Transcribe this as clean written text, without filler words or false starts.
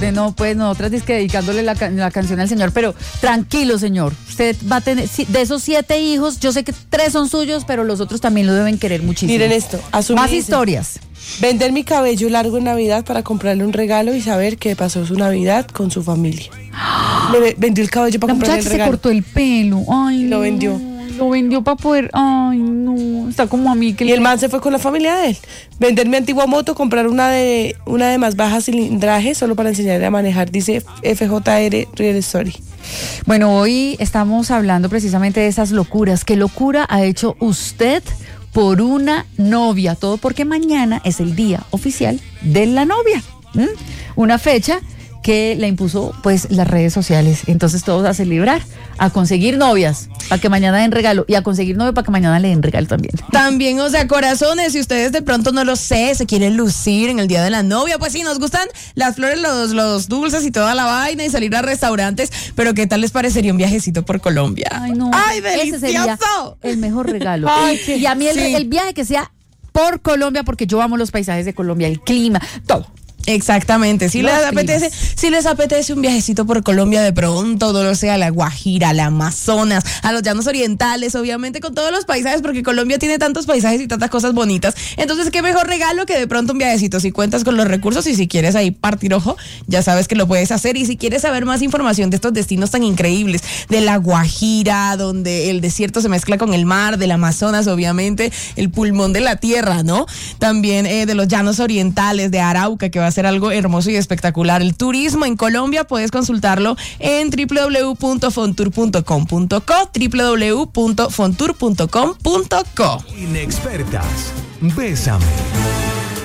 No, pues nosotras dizque dedicándole la canción al señor, pero tranquilo, señor. Usted va a tener, de esos 7 hijos, yo sé que 3 son suyos, pero los otros también lo deben querer muchísimo. Miren esto, más historias. Vender mi cabello largo en Navidad para comprarle un regalo y saber que pasó su Navidad con su familia. Le vendió el cabello para comprarle el regalo. Se cortó el pelo. Ay, lo vendió. Lo vendió para poder. Ay, no. Está como a mí. Y el man se fue con la familia de él. Vender mi antigua moto, comprar una de más baja cilindraje solo para enseñarle a manejar, dice FJR Real Story. Bueno, hoy estamos hablando precisamente de esas locuras. ¿Qué locura ha hecho usted por una novia? Todo porque mañana es el día oficial de la novia. Una fecha que la impuso pues las redes sociales. Entonces todos a celebrar, a conseguir novias para que mañana den regalo y a conseguir novio para que mañana le den regalo también. También, o sea, corazones, si ustedes de pronto no lo sé, se quieren lucir en el día de la novia, pues sí, nos gustan las flores, los dulces y toda la vaina y salir a restaurantes, pero ¿qué tal les parecería un viajecito por Colombia? Ay, no. ¡Ay, delicioso! Ese sería el mejor regalo. Ay, y a mí el viaje que sea por Colombia, porque yo amo los paisajes de Colombia, el clima, todo. Exactamente, si les apetece un viajecito por Colombia de pronto, no lo sé, a la Guajira, al Amazonas, a los llanos orientales, obviamente con todos los paisajes, porque Colombia tiene tantos paisajes y tantas cosas bonitas, entonces qué mejor regalo que de pronto un viajecito, si cuentas con los recursos y si quieres ahí partir ojo, ya sabes que lo puedes hacer, y si quieres saber más información de estos destinos tan increíbles, de la Guajira, donde el desierto se mezcla con el mar, del Amazonas, obviamente, el pulmón de la tierra, ¿no? También de los llanos orientales, de Arauca, que va a ser algo hermoso y espectacular. El turismo en Colombia puedes consultarlo en www.fontour.com.co, www.fontour.com.co. Inexpertas, bésame.